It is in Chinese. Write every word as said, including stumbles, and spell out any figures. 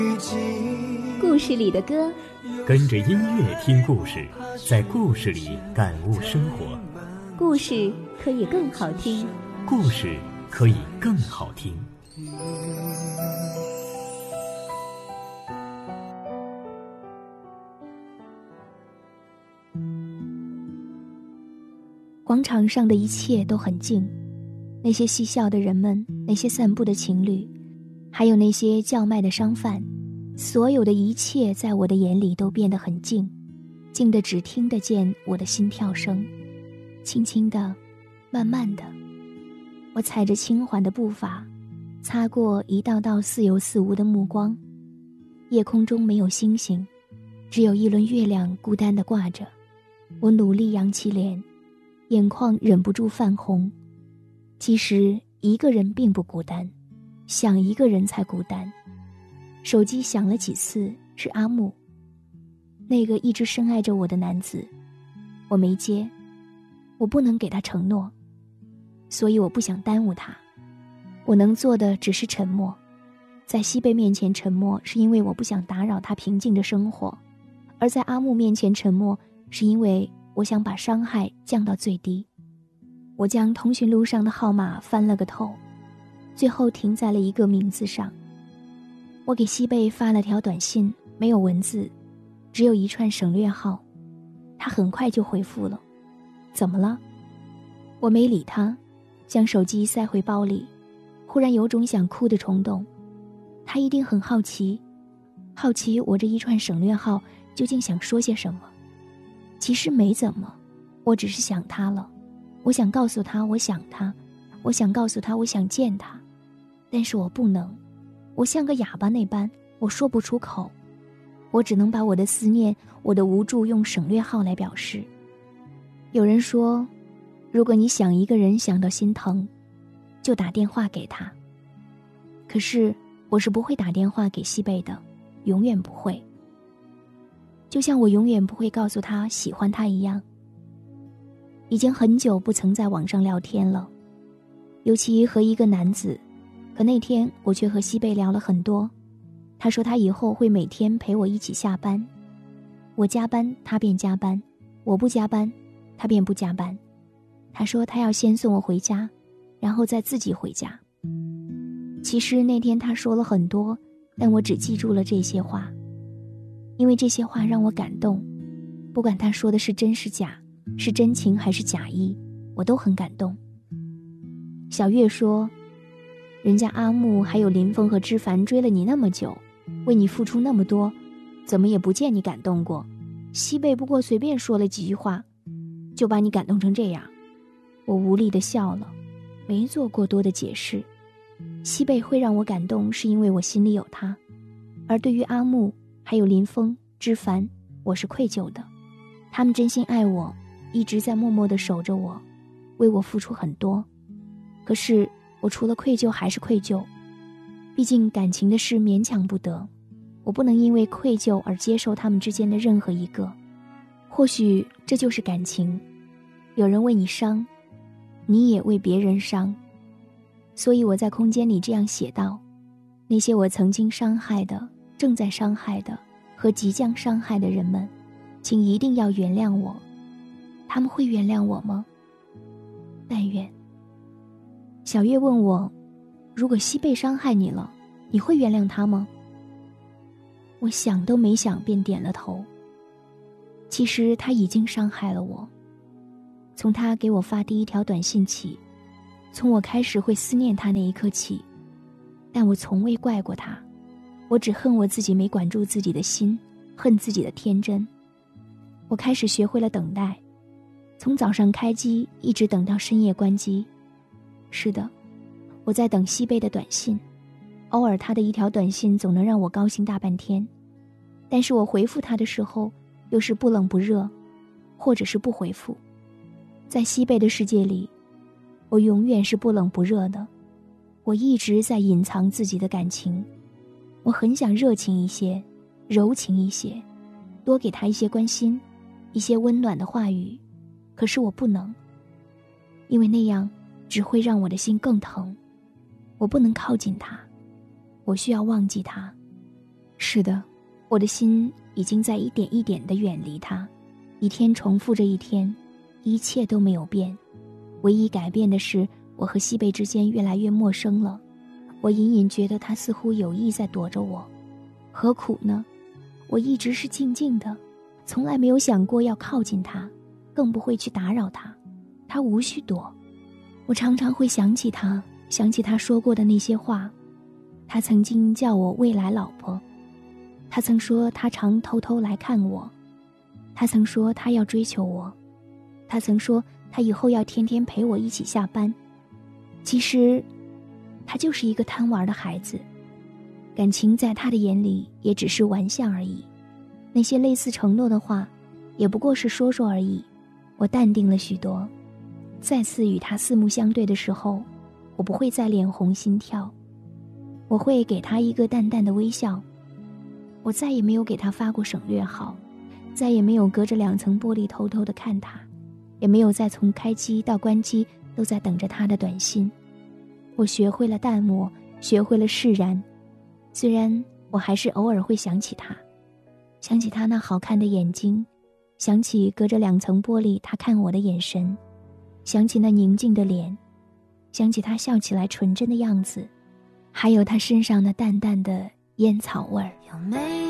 故事里的歌， 跟着音乐听故事，在故事里感悟生活。 故事可以更好听， 故事可以更好听。 广场上的一切都很静，那些嬉笑的人们，那些散步的情侣，还有那些叫卖的商贩，所有的一切在我的眼里都变得很静，静得只听得见我的心跳声，轻轻的，慢慢的。我踩着轻缓的步伐，擦过一道道似有似无的目光。夜空中没有星星，只有一轮月亮孤单地挂着。我努力扬起脸，眼眶忍不住泛红。其实一个人并不孤单，想一个人才孤单。手机响了几次，是阿木，那个一直深爱着我的男子。我没接，我不能给他承诺，所以我不想耽误他。我能做的只是沉默，在西贝面前沉默，是因为我不想打扰他平静的生活，而在阿木面前沉默，是因为我想把伤害降到最低。我将通讯录上的号码翻了个透，最后停在了一个名字上。我给西贝发了条短信，没有文字，只有一串省略号。他很快就回复了，怎么了？我没理他，将手机塞回包里，忽然有种想哭的冲动。他一定很好奇，好奇我这一串省略号究竟想说些什么。其实没怎么，我只是想他了。我想告诉他我想他，我想告诉他我想见他，但是我不能，我像个哑巴那般，我说不出口。我只能把我的思念，我的无助用省略号来表示。有人说，如果你想一个人想到心疼，就打电话给他。可是我是不会打电话给西贝的，永远不会。就像我永远不会告诉他喜欢他一样。已经很久不曾在网上聊天了，尤其和一个男子，可那天我却和西贝聊了很多。他说他以后会每天陪我一起下班，我加班他便加班，我不加班他便不加班。他说他要先送我回家，然后再自己回家。其实那天他说了很多，但我只记住了这些话，因为这些话让我感动。不管他说的是真是假，是真情还是假意，我都很感动。小月说，人家阿木还有林峰和知凡追了你那么久，为你付出那么多，怎么也不见你感动过。西贝不过随便说了几句话，就把你感动成这样。我无力地笑了，没做过多的解释。西贝会让我感动，是因为我心里有他，而对于阿木还有林峰、知凡，我是愧疚的。他们真心爱我，一直在默默地守着我，为我付出很多。可是我除了愧疚还是愧疚，毕竟感情的事勉强不得，我不能因为愧疚而接受他们之间的任何一个。或许这就是感情，有人为你伤，你也为别人伤。所以我在空间里这样写道，那些我曾经伤害的、正在伤害的和即将伤害的人们，请一定要原谅我。他们会原谅我吗？但愿。小月问我，如果西贝伤害你了，你会原谅他吗？我想都没想便点了头。其实他已经伤害了我，从他给我发第一条短信起，从我开始会思念他那一刻起，但我从未怪过他，我只恨我自己没管住自己的心，恨自己的天真。我开始学会了等待，从早上开机一直等到深夜关机。是的，我在等西贝的短信，偶尔他的一条短信总能让我高兴大半天，但是我回复他的时候又是不冷不热，或者是不回复。在西贝的世界里，我永远是不冷不热的，我一直在隐藏自己的感情。我很想热情一些，柔情一些，多给他一些关心，一些温暖的话语，可是我不能，因为那样只会让我的心更疼。我不能靠近他，我需要忘记他， 是的，我的心已经在一点一点地远离他，一天重复着一天，一切都没有变。唯一改变的是，我和西贝之间越来越陌生了。我隐隐觉得他似乎有意在躲着我。何苦呢？我一直是静静的，从来没有想过要靠近他，更不会去打扰他。他无需躲。我常常会想起他，想起他说过的那些话。他曾经叫我未来老婆，他曾说他常偷偷来看我，他曾说他要追求我，他曾说他以后要天天陪我一起下班。其实他就是一个贪玩的孩子，感情在他的眼里也只是玩笑而已，那些类似承诺的话也不过是说说而已。我淡定了许多，再次与他四目相对的时候，我不会再脸红心跳，我会给他一个淡淡的微笑。我再也没有给他发过省略号，再也没有隔着两层玻璃偷偷地看他，也没有再从开机到关机都在等着他的短信。我学会了淡漠，学会了释然，虽然我还是偶尔会想起他，想起他那好看的眼睛，想起隔着两层玻璃他看我的眼神，想起那宁静的脸，想起他笑起来纯真的样子，还有他身上那淡淡的烟草味儿。